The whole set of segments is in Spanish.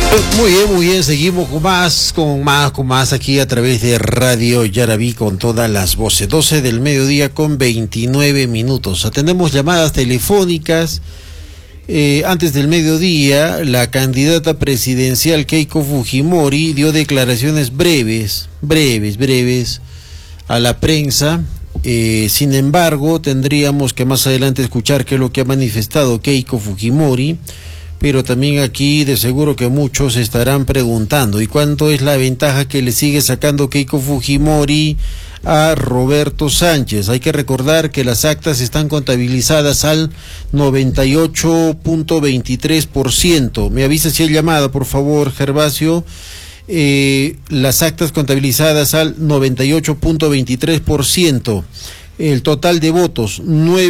Muy bien, seguimos con más aquí a través de Radio Yarabí con todas las voces. 12 del mediodía con 29 minutos. Atendemos llamadas telefónicas. Antes del mediodía, la candidata presidencial Keiko Fujimori dio declaraciones breves a la prensa. Sin embargo, tendríamos que más adelante escuchar qué es lo que ha manifestado Keiko Fujimori. Pero también aquí de seguro que muchos estarán preguntando, ¿y cuánto es la ventaja que le sigue sacando Keiko Fujimori a Roberto Sánchez? Hay que recordar que las actas están contabilizadas al 98.23%. Me avisa si hay llamada, por favor, Gervasio. Las actas contabilizadas al 98.23%. El total de votos,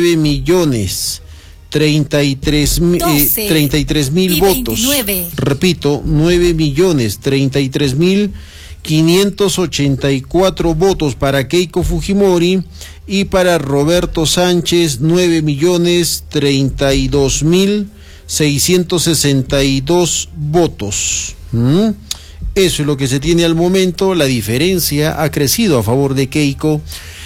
9.033.000 votos. 29. Repito, 9.033.584 votos para Keiko Fujimori y para Roberto Sánchez 9.032.662 votos. Eso es lo que se tiene al momento. La diferencia ha crecido a favor de Keiko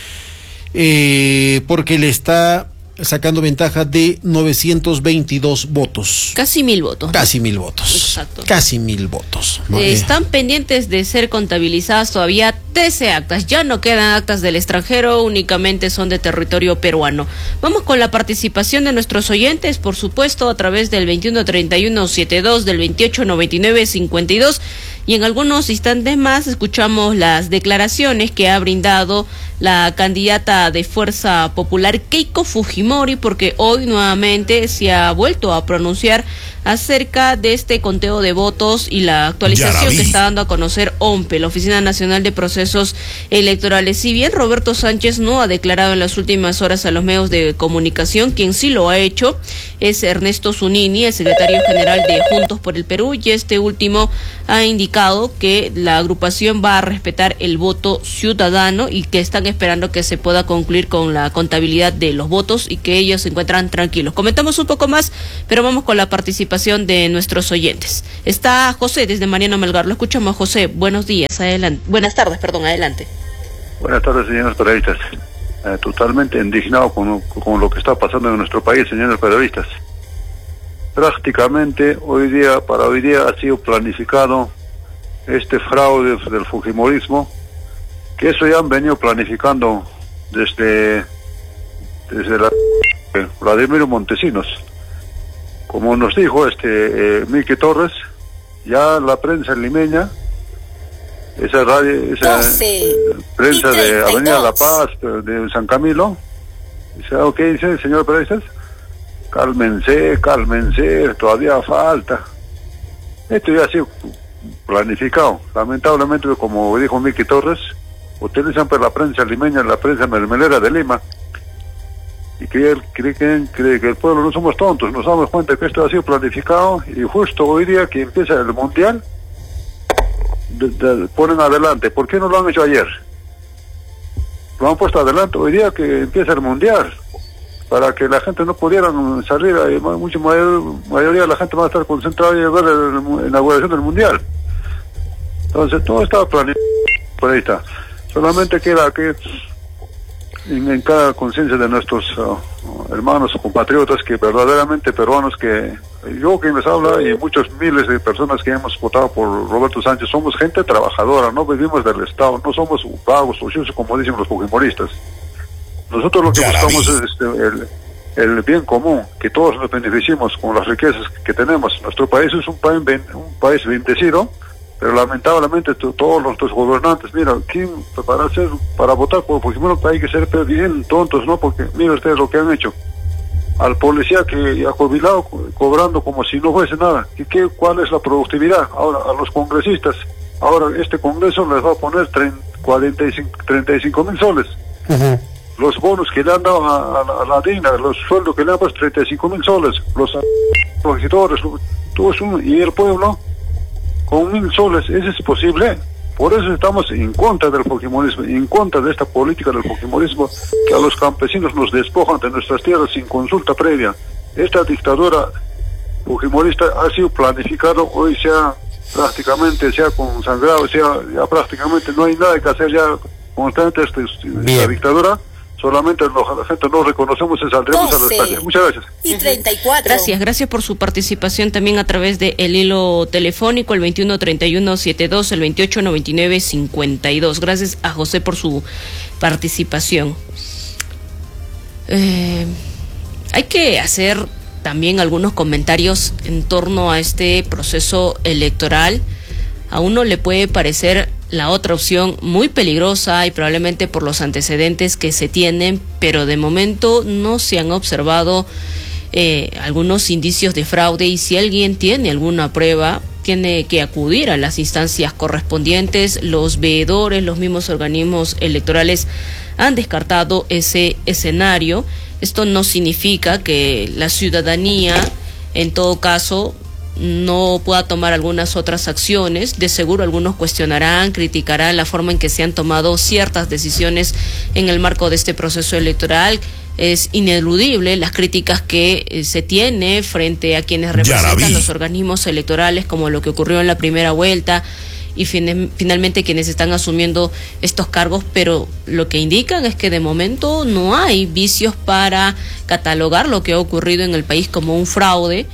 porque le está sacando ventaja de 922 votos. Casi 1.000 votos. Casi 1.000 votos. Exacto. Casi 1.000 votos. Están pendientes de ser contabilizadas todavía 13 actas. Ya no quedan actas del extranjero, únicamente son de territorio peruano. Vamos con la participación de nuestros oyentes, por supuesto, a través del 213172, del 289952, y en algunos instantes más escuchamos las declaraciones que ha brindado la candidata de Fuerza Popular Keiko Fujimori, porque hoy nuevamente se ha vuelto a pronunciar acerca de este conteo de votos y la actualización que está dando a conocer OMPE, la Oficina Nacional de Procesos Electorales. Si bien Roberto Sánchez no ha declarado en las últimas horas a los medios de comunicación, quien sí lo ha hecho es Ernesto Zunini, el secretario general de Juntos por el Perú, y este último ha indicado que la agrupación va a respetar el voto ciudadano y que están esperando que se pueda concluir con la contabilidad de los votos y que ellos se encuentran tranquilos. Comentamos un poco más, pero vamos con la participación de nuestros oyentes. Está José desde Mariano Melgar. Lo escuchamos, José. Buenos días, adelante. Buenas tardes, adelante. Buenas tardes, señores periodistas. Totalmente indignado con lo que está pasando en nuestro país, señores periodistas. Prácticamente para hoy día ha sido planificado este fraude del fujimorismo, que eso ya han venido planificando desde Vladimiro Montesinos. Como nos dijo Miki Torres, ya la prensa limeña, esa prensa de Avenida La Paz, de San Camilo, dice, ¿qué dice, señor periodistas? Cálmense, todavía falta. Esto ya ha sido planificado. Lamentablemente, como dijo Miki Torres, utilizan la prensa limeña, la prensa mermelera de Lima, y creen que el pueblo no somos tontos, nos damos cuenta que esto ha sido planificado, y justo hoy día que empieza el mundial, ponen adelante. ¿Por qué no lo han hecho ayer? Lo han puesto adelante hoy día que empieza el mundial, para que la gente no pudiera salir, mucha mayoría de la gente va a estar concentrada y ver la inauguración del mundial. Entonces todo estaba planificado, por ahí está. Solamente queda que en cada conciencia de nuestros hermanos o compatriotas que verdaderamente peruanos, que yo quien les habla y muchos miles de personas que hemos votado por Roberto Sánchez, somos gente trabajadora, no vivimos del Estado, no somos vagos o ociosos como dicen los fujimoristas. Nosotros lo que buscamos es el bien común, que todos nos beneficiemos con las riquezas que tenemos. Nuestro país es un país bendecido, pero lamentablemente todos nuestros gobernantes, mira, para votar por Fujimori hay que ser bien tontos, ¿no? Porque mira ustedes lo que han hecho. Al policía que ha jubilado cobrando como si no fuese nada. ¿Cuál es la productividad? Ahora, a los congresistas, ahora este congreso les va a poner 35,000 soles. Uh-huh. Los bonos que le han dado a la DINA, los sueldos que le han dado 35,000 soles, los regidores, todo eso, y el pueblo con 1,000 soles, ¿eso es posible? Por eso estamos en contra del fujimorismo, en contra de esta política del fujimorismo, que a los campesinos nos despojan de nuestras tierras sin consulta previa. Esta dictadura fujimorista ha sido planificado, hoy se ha prácticamente se ha consagrado, ya prácticamente no hay nada que hacer ya constante esta dictadura. Solamente la gente no reconocemos y saldremos a la España. Muchas gracias. Y 34. Gracias por su participación también a través del hilo telefónico, el 213172, el 289952. Gracias a José por su participación. Hay que hacer también algunos comentarios en torno a este proceso electoral. A uno le puede parecer la otra opción muy peligrosa y probablemente por los antecedentes que se tienen, pero de momento no se han observado algunos indicios de fraude, y si alguien tiene alguna prueba tiene que acudir a las instancias correspondientes. Los veedores, los mismos organismos electorales han descartado ese escenario. Esto no significa que la ciudadanía, en todo caso, no pueda tomar algunas otras acciones. De seguro algunos cuestionarán, criticarán la forma en que se han tomado ciertas decisiones en el marco de este proceso electoral. Es ineludible las críticas que se tiene frente a quienes representan los organismos electorales, como lo que ocurrió en la primera vuelta, y finalmente quienes están asumiendo estos cargos, pero lo que indican es que de momento no hay vicios para catalogar lo que ha ocurrido en el país como un fraude.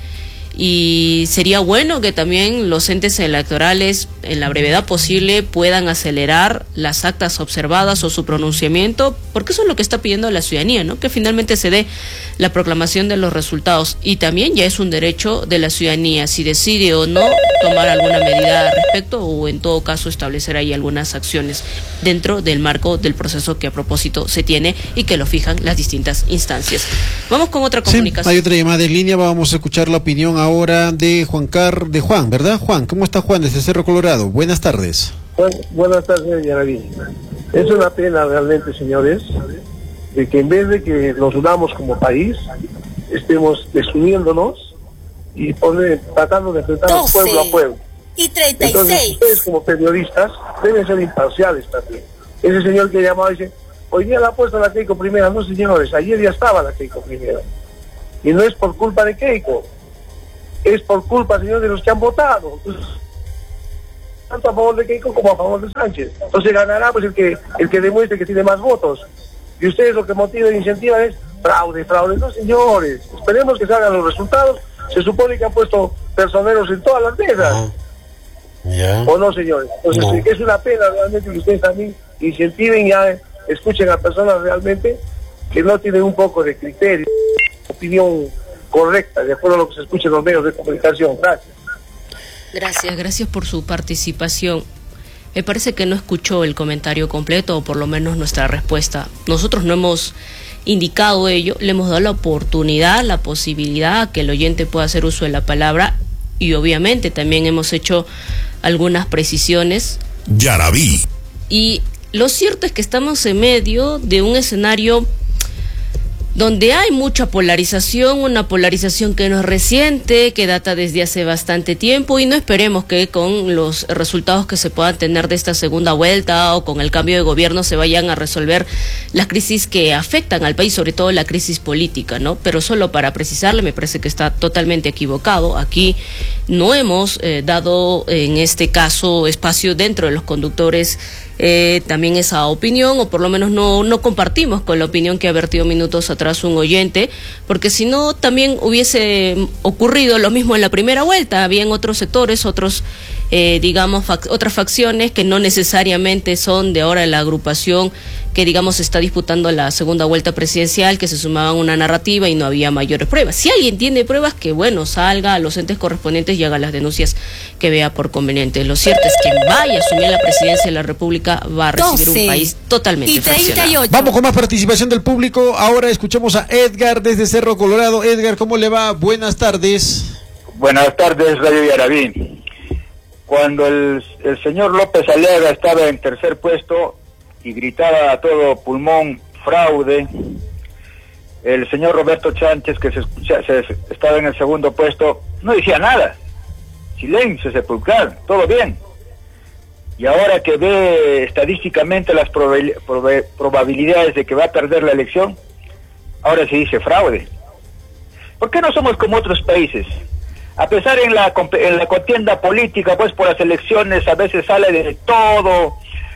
Y sería bueno que también los entes electorales, en la brevedad posible, puedan acelerar las actas observadas o su pronunciamiento, porque eso es lo que está pidiendo la ciudadanía, ¿no? Que finalmente se dé la proclamación de los resultados. Y también ya es un derecho de la ciudadanía, si decide o no tomar alguna medida al respecto, o en todo caso establecer ahí algunas acciones dentro del marco del proceso que a propósito se tiene y que lo fijan las distintas instancias. Vamos con otra comunicación. Sí, hay otra llamada en línea, vamos a escuchar la opinión ahora de Juan, ¿verdad? Juan, ¿cómo está Juan desde Cerro Colorado? Buenas tardes. Buenas tardes, señor Yaraví. Es una pena realmente, señores, de que en vez de que nos unamos como país, estemos desuniéndonos y tratando de enfrentarnos pueblo a pueblo. Y 36. Entonces, ustedes como periodistas deben ser imparciales también. Ese señor que llamaba dice, hoy día la ha puesto la Keiko Primera. No, señores, ayer ya estaba la Keiko Primera. Y no es por culpa de Keiko, es por culpa, señor, de los que han votado. Entonces, tanto a favor de Keiko como a favor de Sánchez. Entonces ganará pues el que demuestre que tiene más votos. Y ustedes lo que motivan e incentivan es fraude. No, señores, esperemos que salgan los resultados. Se supone que han puesto personeros en todas las mesas. ¿O no, señores? Entonces es una pena realmente que ustedes también incentiven y escuchen a personas realmente que no tienen un poco de criterio, opinión correcta, de acuerdo a lo que se escucha en los medios de comunicación. Gracias por su participación. Me parece que no escuchó el comentario completo, o por lo menos nuestra respuesta. Nosotros no hemos indicado ello, le hemos dado la oportunidad, la posibilidad que el oyente pueda hacer uso de la palabra, y obviamente también hemos hecho algunas precisiones. Yaraví. Y lo cierto es que estamos en medio de un escenario donde hay mucha polarización, una polarización que no es reciente, que data desde hace bastante tiempo, y no esperemos que con los resultados que se puedan tener de esta segunda vuelta o con el cambio de gobierno se vayan a resolver las crisis que afectan al país, sobre todo la crisis política, ¿no? Pero solo para precisarle, me parece que está totalmente equivocado. Aquí no hemos dado en este caso espacio dentro de los conductores también esa opinión, o por lo menos no compartimos con la opinión que ha vertido minutos atrás un oyente, porque si no también hubiese ocurrido lo mismo en la primera vuelta. Habían otros sectores, otras facciones que no necesariamente son de ahora la agrupación que está disputando la segunda vuelta presidencial, que se sumaban una narrativa y no había mayores pruebas. Si alguien tiene pruebas, que salga a los entes correspondientes y haga las denuncias que vea por conveniente. Lo cierto es que vaya a asumir la presidencia de la República va a recibir un país totalmente fraccionado. Vamos con más participación del público. Ahora escuchamos a Edgar desde Cerro Colorado. Edgar, ¿cómo le va? Buenas tardes. Buenas tardes, Radio Yaraví. Cuando el señor López Aliaga estaba en tercer puesto y gritaba a todo pulmón fraude, el señor Roberto Sánchez, que estaba en el segundo puesto, no decía nada. Silencio sepulcral, todo bien. Y ahora que ve estadísticamente las probabilidades de que va a perder la elección, ahora se dice fraude. ¿Por qué no somos como otros países? A pesar en la contienda política, pues por las elecciones a veces sale de todo,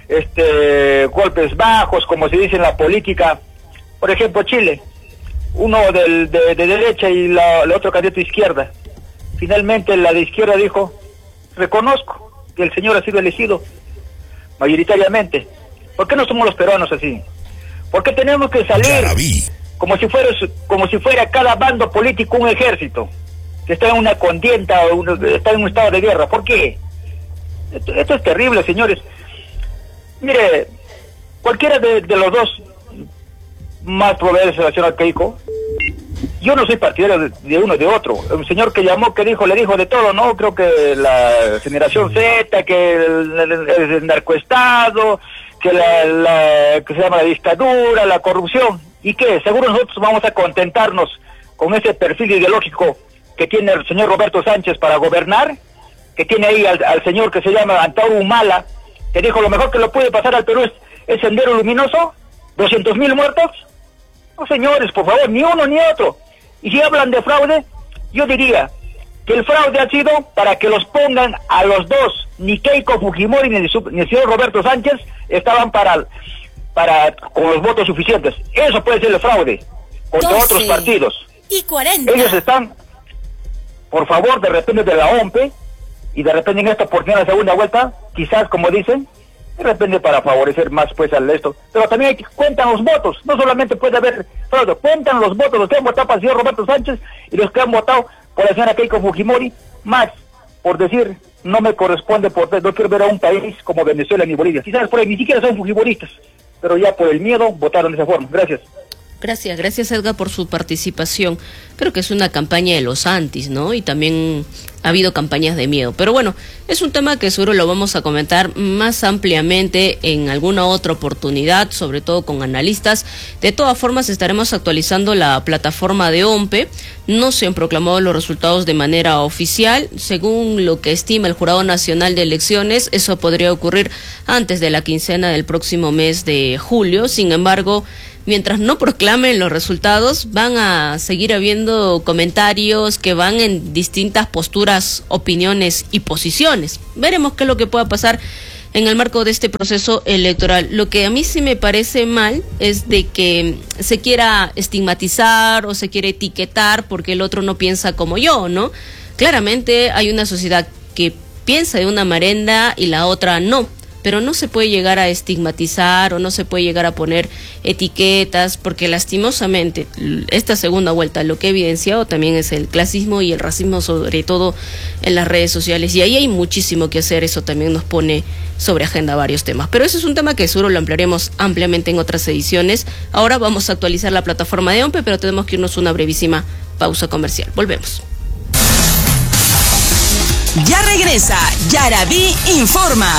golpes bajos, como se dice en la política. Por ejemplo, Chile, uno de derecha y la otro candidato de izquierda. Finalmente la de izquierda dijo, reconozco que el señor ha sido elegido mayoritariamente. ¿Por qué no somos los peruanos así? ¿Por qué tenemos que salir como si fuera cada bando político un ejército que está en una contienda o está en un estado de guerra? ¿Por qué? Esto es terrible, señores. Mire, cualquiera de los dos más proveedores relacionados al Keiko, yo no soy partidario de uno de otro. Un señor que llamó, le dijo de todo, ¿no? Creo que la generación Z, que el narcoestado, que que se llama la dictadura, la corrupción. ¿Y qué? Seguro nosotros vamos a contentarnos con ese perfil ideológico que tiene el señor Roberto Sánchez para gobernar, que tiene ahí al señor que se llama Antauro Humala, que dijo lo mejor que lo puede pasar al Perú es Sendero Luminoso, 200,000 muertos. No, señores, por favor, ni uno ni otro. Y si hablan de fraude, yo diría que el fraude ha sido para que los pongan a los dos. Ni Keiko Fujimori ni el señor Roberto Sánchez estaban con los votos suficientes. Eso puede ser el fraude contra otros partidos. Y 40. Ellos están, por favor, de repente de la OMPE, y de repente en esta oportunidad de la segunda vuelta, quizás, como dicen, de repente para favorecer más pues al esto. Pero también cuentan los votos, no solamente puede haber fraude, cuentan los votos, los que han votado para el señor Roberto Sánchez y los que han votado por la señora Keiko Fujimori, más por decir, no me corresponde, no quiero ver a un país como Venezuela ni Bolivia. Quizás por ahí ni siquiera son fujimoristas, pero ya por el miedo votaron de esa forma. Gracias. Gracias Edgar por su participación. Creo que es una campaña de los antis, ¿no? Y también ha habido campañas de miedo. Pero bueno, es un tema que seguro lo vamos a comentar más ampliamente en alguna otra oportunidad, sobre todo con analistas. De todas formas, estaremos actualizando la plataforma de OMPE. No se han proclamado los resultados de manera oficial. Según lo que estima el Jurado Nacional de Elecciones, eso podría ocurrir antes de la quincena del próximo mes de julio. Sin embargo, mientras no proclamen los resultados, van a seguir habiendo comentarios que van en distintas posturas, opiniones y posiciones. Veremos qué es lo que pueda pasar en el marco de este proceso electoral. Lo que a mí sí me parece mal es de que se quiera estigmatizar o se quiera etiquetar porque el otro no piensa como yo, ¿no? Claramente hay una sociedad que piensa de una manera y la otra no. Pero no se puede llegar a estigmatizar o no se puede llegar a poner etiquetas, porque lastimosamente esta segunda vuelta lo que ha evidenciado también es el clasismo y el racismo, sobre todo en las redes sociales, y ahí hay muchísimo que hacer. Eso también nos pone sobre agenda varios temas, pero eso es un tema que seguro lo ampliaremos ampliamente en otras ediciones. Ahora vamos a actualizar la plataforma de OMPE, pero tenemos que irnos a una brevísima pausa comercial. Volvemos. Ya regresa Yaraví Informa.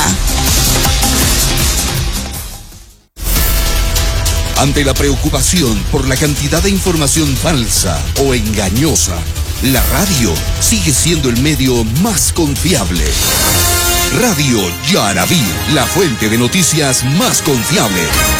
Ante la preocupación por la cantidad de información falsa o engañosa, la radio sigue siendo el medio más confiable. Radio Yaraví, la fuente de noticias más confiable.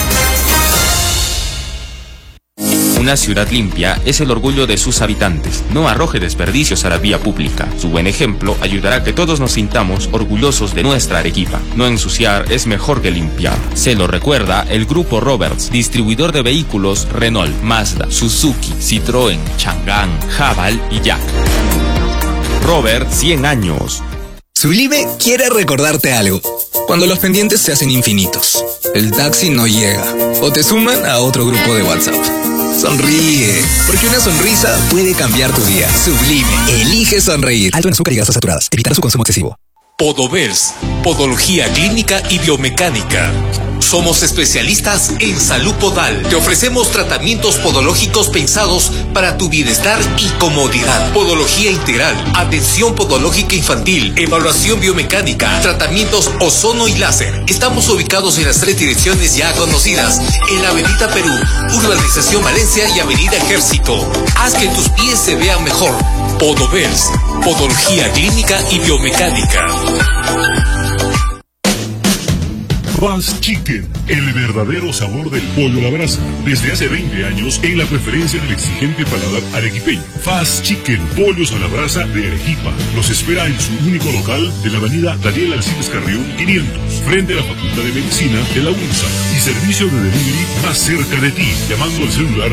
Una ciudad limpia es el orgullo de sus habitantes. No arroje desperdicios a la vía pública. Su buen ejemplo ayudará a que todos nos sintamos orgullosos de nuestra Arequipa. No ensuciar es mejor que limpiar. Se lo recuerda el Grupo Roberts, distribuidor de vehículos Renault, Mazda, Suzuki, Citroën, Chang'an, Haval y Jack. Robert, 100 años. Sublime quiere recordarte algo. Cuando los pendientes se hacen infinitos, el taxi no llega o te suman a otro grupo de WhatsApp. Sonríe, porque una sonrisa puede cambiar tu día. Sublime, elige sonreír. Alto en azúcar y grasas saturadas. Evitar su consumo excesivo. Podovers, Podología Clínica y Biomecánica. Somos especialistas en salud podal. Te ofrecemos tratamientos podológicos pensados para tu bienestar y comodidad. Podología integral, atención podológica infantil, evaluación biomecánica, tratamientos ozono y láser. Estamos ubicados en las 3 direcciones ya conocidas, en la Avenida Perú, Urbanización Valencia y Avenida Ejército. Haz que tus pies se vean mejor. Podovers, Podología Clínica y Biomecánica. Fast Chicken, el verdadero sabor del pollo a la brasa. Desde hace 20 años en la preferencia del exigente paladar arequipeño. Fast Chicken, pollos a la brasa de Arequipa. Los espera en su único local de la avenida Daniel Alcides Carrión 500, frente a la Facultad de Medicina de la UNSA. Y servicio de delivery más cerca de ti, llamando al celular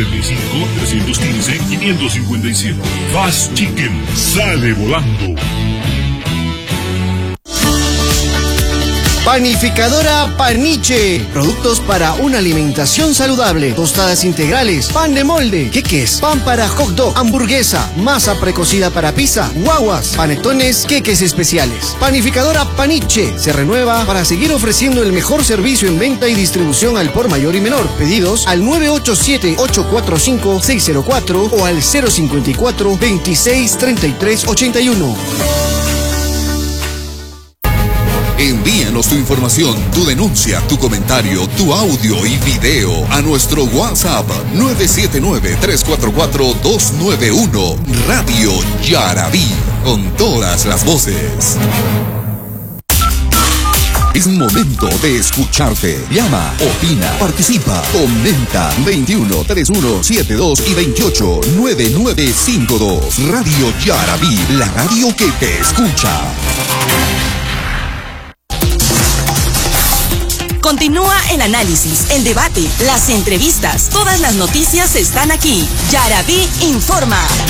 945-315-557. Fast Chicken, sale volando. Panificadora Paniche. Productos para una alimentación saludable. Tostadas integrales, pan de molde, queques, pan para hot dog, hamburguesa, masa precocida para pizza, guaguas, panetones, queques especiales. Panificadora Paniche se renueva para seguir ofreciendo el mejor servicio en venta y distribución al por mayor y menor. Pedidos al 987-845-604 o al 054-263381. Envíanos tu información, tu denuncia, tu comentario, tu audio y video a nuestro WhatsApp 979-344-291. Radio Yarabí, con todas las voces. Es momento de escucharte. Llama, opina, participa, comenta. 21 31 72 y 28 9952. Radio Yarabí, la radio que te escucha. Continúa el análisis, el debate, las entrevistas. Todas las noticias están aquí. Yarabí informa.